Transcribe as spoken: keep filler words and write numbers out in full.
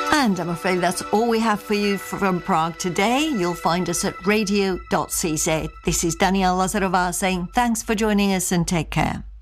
And I'm afraid that's all we have for you from Prague today. You'll find us at radio dot c z. This is Danielle Lazarova saying thanks for joining us and take care.